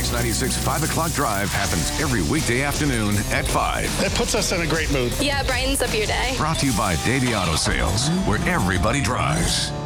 X96 5 o'clock drive happens every weekday afternoon at 5. It puts us in a great mood. Yeah, it brightens up your day. Brought to you by Davey Auto Sales, where everybody drives.